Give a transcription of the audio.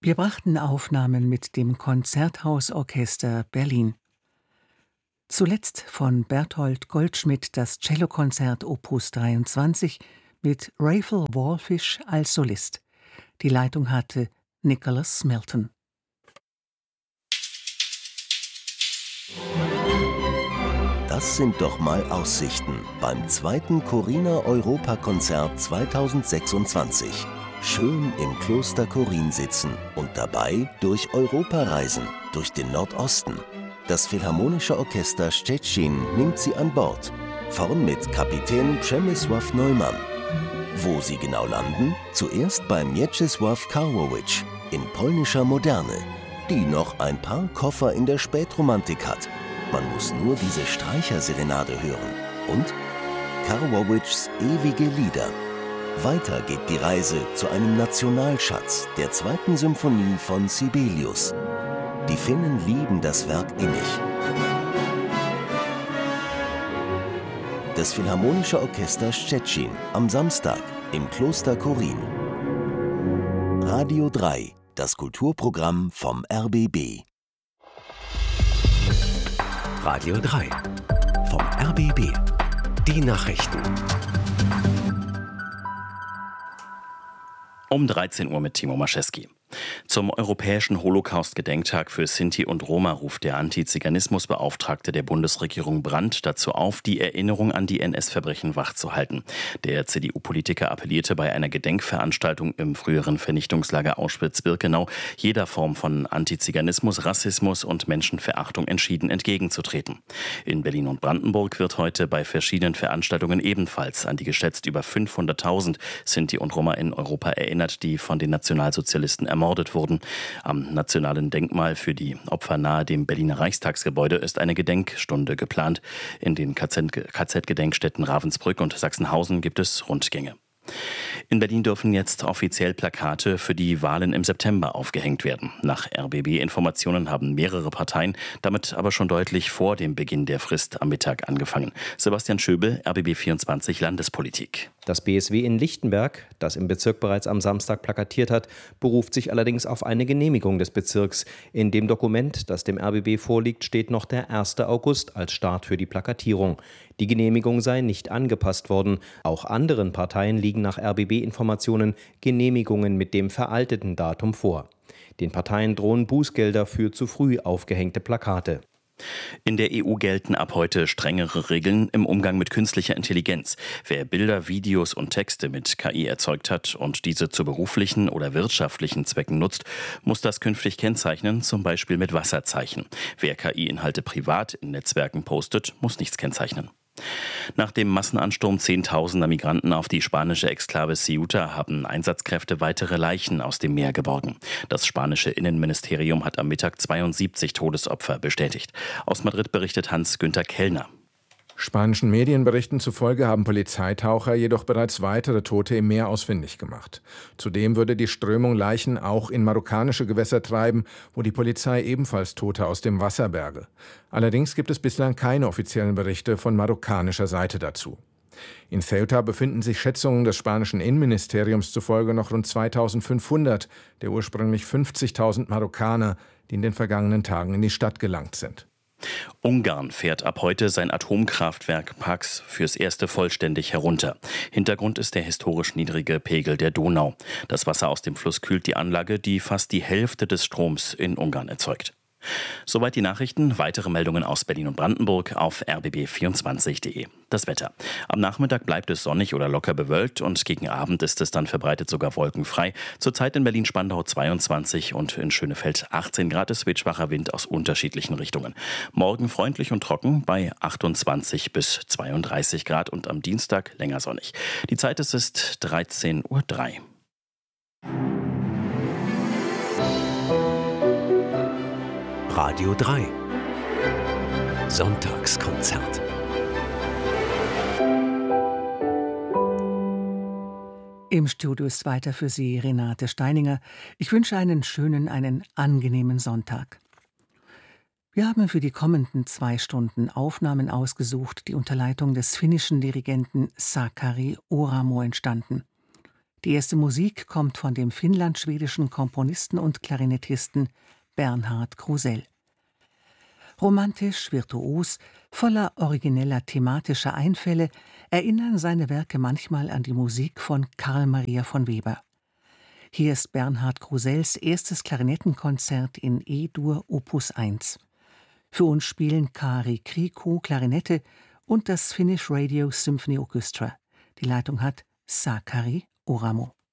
Wir brachten Aufnahmen mit dem Konzerthausorchester Berlin. Zuletzt von Berthold Goldschmidt das Cellokonzert Opus 23 mit Raphael Wallfisch als Solist. Die Leitung hatte Nicholas Milton. Das sind doch mal Aussichten beim zweiten Corina-Europakonzert 2026. Schön im Kloster Korin sitzen und dabei durch Europa reisen, durch den Nordosten. Das Philharmonische Orchester Szczecin nimmt sie an Bord. Vorn mit Kapitän Przemysław Neumann. Wo sie genau landen? Zuerst bei Mieczysław Karłowicz in polnischer Moderne, die noch ein paar Koffer in der Spätromantik hat. Man muss nur diese Streicherserenade hören. Und Karłowiczs ewige Lieder. Weiter geht die Reise zu einem Nationalschatz, der zweiten Symphonie von Sibelius. Die Finnen lieben das Werk innig. Das Philharmonische Orchester Szczecin am Samstag im Kloster Korin. Radio 3, das Kulturprogramm vom RBB. Radio 3 vom RBB. Die Nachrichten. Um 13 Uhr mit Timo Maschewski. Zum Europäischen Holocaust-Gedenktag für Sinti und Roma ruft der Antiziganismusbeauftragte der Bundesregierung Brandt dazu auf, die Erinnerung an die NS-Verbrechen wachzuhalten. Der CDU-Politiker appellierte bei einer Gedenkveranstaltung im früheren Vernichtungslager Auschwitz-Birkenau, jeder Form von Antiziganismus, Rassismus und Menschenverachtung entschieden entgegenzutreten. In Berlin und Brandenburg wird heute bei verschiedenen Veranstaltungen ebenfalls an die geschätzt über 500.000 Sinti und Roma in Europa erinnert, die von den Nationalsozialisten ermordet wurden. Am Nationalen Denkmal für die Opfer nahe dem Berliner Reichstagsgebäude ist eine Gedenkstunde geplant. In den KZ-Gedenkstätten Ravensbrück und Sachsenhausen gibt es Rundgänge. In Berlin dürfen jetzt offiziell Plakate für die Wahlen im September aufgehängt werden. Nach RBB-Informationen haben mehrere Parteien damit aber schon deutlich vor dem Beginn der Frist am Mittag angefangen. Sebastian Schöbel, RBB 24 Landespolitik. Das BSW in Lichtenberg, das im Bezirk bereits am Samstag plakatiert hat, beruft sich allerdings auf eine Genehmigung des Bezirks. In dem Dokument, das dem RBB vorliegt, steht noch der 1. August als Start für die Plakatierung. Die Genehmigung sei nicht angepasst worden. Auch anderen Parteien liegen nach RBB-Informationen Genehmigungen mit dem veralteten Datum vor. Den Parteien drohen Bußgelder für zu früh aufgehängte Plakate. In der EU gelten ab heute strengere Regeln im Umgang mit künstlicher Intelligenz. Wer Bilder, Videos und Texte mit KI erzeugt hat und diese zu beruflichen oder wirtschaftlichen Zwecken nutzt, muss das künftig kennzeichnen, zum Beispiel mit Wasserzeichen. Wer KI-Inhalte privat in Netzwerken postet, muss nichts kennzeichnen. Nach dem Massenansturm Zehntausender Migranten auf die spanische Exklave Ceuta haben Einsatzkräfte weitere Leichen aus dem Meer geborgen. Das spanische Innenministerium hat am Mittag 72 Todesopfer bestätigt. Aus Madrid berichtet Hans-Günther Kellner. Spanischen Medienberichten zufolge haben Polizeitaucher jedoch bereits weitere Tote im Meer ausfindig gemacht. Zudem würde die Strömung Leichen auch in marokkanische Gewässer treiben, wo die Polizei ebenfalls Tote aus dem Wasser berge. Allerdings gibt es bislang keine offiziellen Berichte von marokkanischer Seite dazu. In Ceuta befinden sich Schätzungen des spanischen Innenministeriums zufolge noch rund 2.500 der ursprünglich 50.000 Marokkaner, die in den vergangenen Tagen in die Stadt gelangt sind. Ungarn fährt ab heute sein Atomkraftwerk Paks fürs erste vollständig herunter. Hintergrund ist der historisch niedrige Pegel der Donau. Das Wasser aus dem Fluss kühlt die Anlage, die fast die Hälfte des Stroms in Ungarn erzeugt. Soweit die Nachrichten. Weitere Meldungen aus Berlin und Brandenburg auf rbb24.de. Das Wetter. Am Nachmittag bleibt es sonnig oder locker bewölkt und gegen Abend ist es dann verbreitet sogar wolkenfrei. Zurzeit in Berlin-Spandau 22 und in Schönefeld 18 Grad. Es weht schwacher Wind aus unterschiedlichen Richtungen. Morgen freundlich und trocken bei 28 bis 32 Grad und am Dienstag länger sonnig. Die Zeit ist 13:03 Uhr. Radio 3 Sonntagskonzert. Im Studio ist weiter für Sie Renate Steininger. Ich wünsche einen schönen, einen angenehmen Sonntag. Wir haben für die kommenden 2 Stunden Aufnahmen ausgesucht, die unter Leitung des finnischen Dirigenten Sakari Oramo entstanden. Die erste Musik kommt von dem finnland-schwedischen Komponisten und Klarinettisten Bernhard Krusell. Romantisch, virtuos, voller origineller thematischer Einfälle erinnern seine Werke manchmal an die Musik von Carl Maria von Weber. Hier ist Bernhard Krusells erstes Klarinettenkonzert in E-Dur Opus 1. Für uns spielen Kari Kriku Klarinette und das Finnish Radio Symphony Orchestra. Die Leitung hat Sakari Oramo.